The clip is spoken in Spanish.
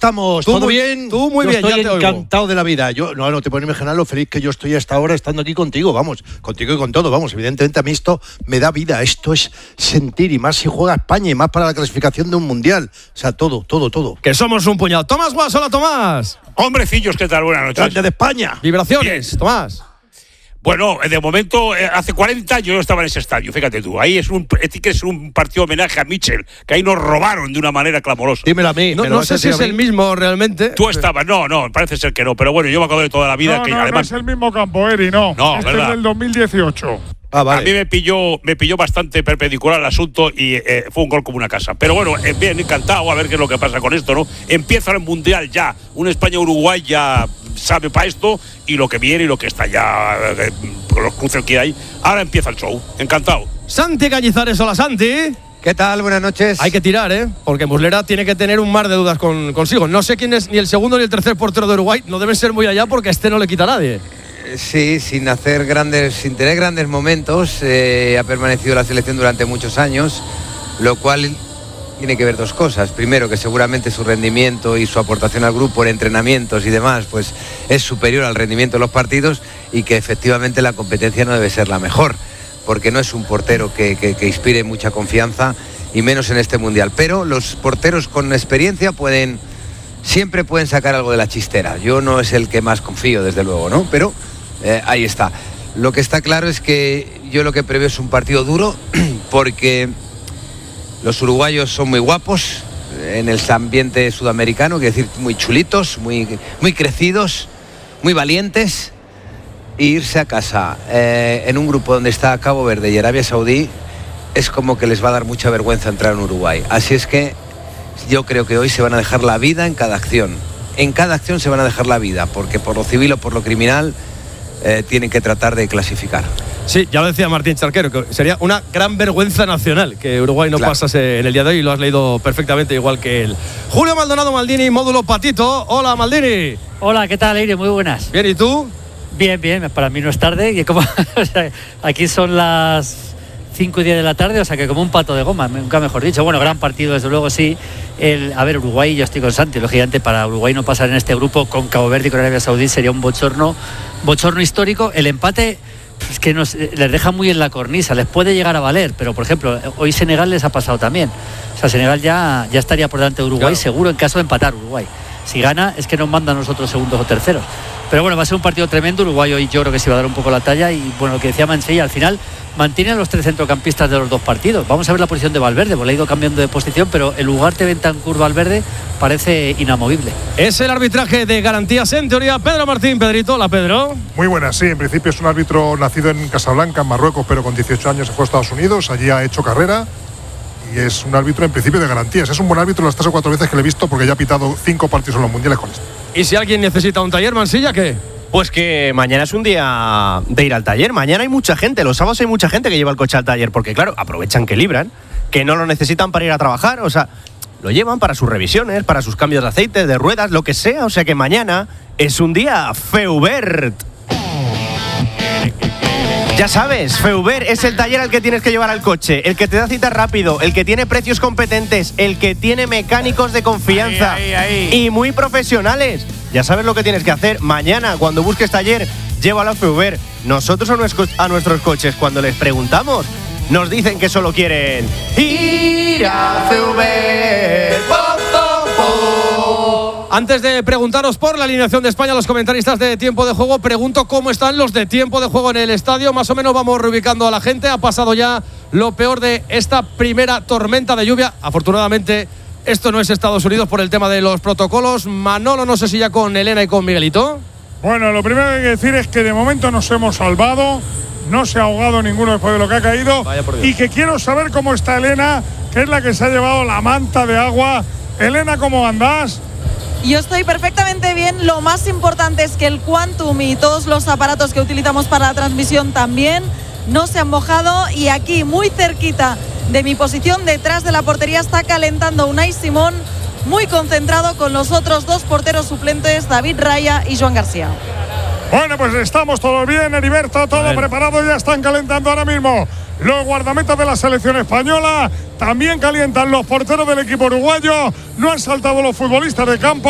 estamos? ¿Todo bien? Tú muy bien, estoy ya te encantado de la vida. Yo no te puedes imaginar lo feliz que yo estoy hasta ahora estando aquí contigo, vamos, contigo y con todo, vamos. Evidentemente a mí esto me da vida, esto es sentir, y más si juega España, y más para la clasificación de un mundial. O sea, todo. Que somos un puñado. Tomás Guas, hola Tomás. Hombrecillos, ¿qué tal? Buenas noches. Grande de España. Vibraciones, Bien. Tomás. Bueno, de momento, hace 40 años yo estaba en ese estadio, fíjate tú. Ahí es un partido de homenaje a Mitchell, que ahí nos robaron de una manera clamorosa. Dímelo a mí. No sé si es el mismo realmente. Tú estabas, no, parece ser que no, pero bueno, yo me acuerdo de toda la vida que además. No es el mismo campo, Eri, no. No, este ¿verdad? es del 2018. Vale. A mí me pilló bastante perpendicular el asunto y fue un gol como una casa. Pero bueno, bien, encantado a ver qué es lo que pasa con esto, ¿no? Empieza el Mundial ya. Un España-Uruguay ya sabe para esto y lo que viene y lo que está ya, los cruces que hay. Ahora empieza el show. Encantado. Santi Cañizares, hola Santi. ¿Qué tal? Buenas noches. Hay que tirar, porque Muslera tiene que tener un mar de dudas consigo. No sé quién es ni el segundo ni el tercer portero de Uruguay. No deben ser muy allá porque no le quita a nadie. Sí, sin tener grandes momentos, ha permanecido en la selección durante muchos años, lo cual tiene que ver dos cosas. Primero, que seguramente su rendimiento y su aportación al grupo en entrenamientos y demás, pues es superior al rendimiento de los partidos, y que efectivamente la competencia no debe ser la mejor, porque no es un portero que inspire mucha confianza, y menos en este mundial. Pero los porteros con experiencia siempre pueden sacar algo de la chistera. Yo no es el que más confío, desde luego, ¿no? Pero ahí está. Lo que está claro es que yo lo que preveo es un partido duro, porque los uruguayos son muy guapos en el ambiente sudamericano, quiero decir, muy chulitos, muy crecidos, muy valientes, e irse a casa en un grupo donde está Cabo Verde y Arabia Saudí es como que les va a dar mucha vergüenza entrar en Uruguay. Así es que yo creo que hoy se van a dejar la vida en cada acción. En cada acción se van a dejar la vida, porque por lo civil o por lo criminal tienen que tratar de clasificar. Sí, ya lo decía Martín Charquero, que sería una gran vergüenza nacional que Uruguay no pasase en el día de hoy, y lo has leído perfectamente igual que él. Julio Maldonado Maldini, módulo Patito. Hola, Maldini. Hola, ¿qué tal, Eire? Muy buenas. Bien, ¿y tú? Bien, para mí no es tarde. Y como, o sea, aquí son las 5:10 de la tarde, o sea que como un pato de goma, nunca mejor dicho. Bueno, gran partido, desde luego, sí. A ver, Uruguay, yo estoy con Santi, lógicamente para Uruguay no pasar en este grupo con Cabo Verde y con Arabia Saudí sería un bochorno histórico. El empate es que les deja muy en la cornisa, les puede llegar a valer, pero por ejemplo, hoy Senegal les ha pasado también. O sea, Senegal ya estaría por delante de Uruguay, claro, seguro, en caso de empatar Uruguay. Si gana, es que nos manda a nosotros segundos o terceros. Pero bueno, va a ser un partido tremendo. Uruguay hoy yo creo que se va a dar un poco la talla, y bueno, lo que decía Mansilla, al final mantienen a los tres centrocampistas de los dos partidos. Vamos a ver la posición de Valverde, porque le ha ido cambiando de posición, pero el lugar de Bentancur Valverde parece inamovible. Es el arbitraje de garantías en teoría. Pedro Martín. Pedrito, hola Pedro. Muy buenas, sí, en principio es un árbitro nacido en Casablanca, en Marruecos, pero con 18 años se fue a Estados Unidos, allí ha hecho carrera, y es un árbitro en principio de garantías. Es un buen árbitro las 3 o 4 veces que le he visto, porque ya ha pitado 5 partidos en los mundiales con esto. ¿Y si alguien necesita un taller, Mansilla, qué? Pues que mañana es un día de ir al taller. Mañana hay mucha gente, los sábados hay mucha gente que lleva el coche al taller, porque claro, aprovechan que libran, que no lo necesitan para ir a trabajar, o sea, lo llevan para sus revisiones, para sus cambios de aceite, de ruedas, lo que sea. O sea que mañana es un día Feubert. Ya sabes, Feubert es el taller al que tienes que llevar al coche, el que te da cita rápido, el que tiene precios competentes, el que tiene mecánicos de confianza y muy profesionales. Ya sabes lo que tienes que hacer. Mañana, cuando busques taller, llévalo a Feubert. Nosotros a nuestros coches, cuando les preguntamos, nos dicen que solo quieren ir a Feubert. Antes de preguntaros por la alineación de España, los comentaristas de Tiempo de Juego, pregunto cómo están los de Tiempo de Juego en el estadio. Más o menos vamos reubicando a la gente. Ha pasado ya lo peor de esta primera tormenta de lluvia. Afortunadamente, esto no es Estados Unidos por el tema de los protocolos. Manolo, no sé si ya con Elena y con Miguelito. Bueno, lo primero que hay que decir es que de momento nos hemos salvado. No se ha ahogado ninguno después de lo que ha caído. Y que quiero saber cómo está Elena, que es la que se ha llevado la manta de agua. Elena, ¿cómo andás? Yo estoy perfectamente bien. Lo más importante es que el Quantum y todos los aparatos que utilizamos para la transmisión también no se han mojado. Y aquí, muy cerquita de mi posición, detrás de la portería, está calentando Unai Simón, muy concentrado con los otros dos porteros suplentes, David Raya y Joan García. Bueno, pues estamos todos bien, Heriberto, todo preparado, ya están calentando ahora mismo los guardametas de la selección española, también calientan los porteros del equipo uruguayo, no han saltado los futbolistas de campo.